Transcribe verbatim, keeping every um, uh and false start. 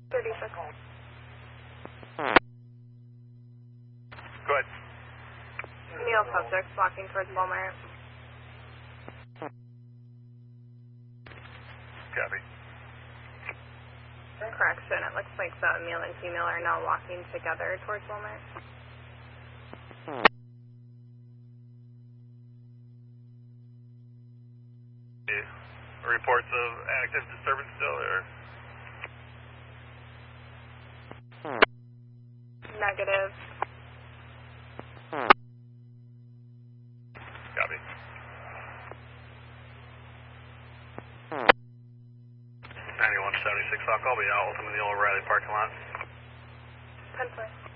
thirty-six. Go ahead. Male subjects walking towards Walmart. Copy. Correction, it looks like the male and female are now walking together towards Walmart. Reports of active disturbance still, or? Negative. Copy. ninety-one seventy-six, I'll be out ultimately the O'Reilly parking lot. ten four.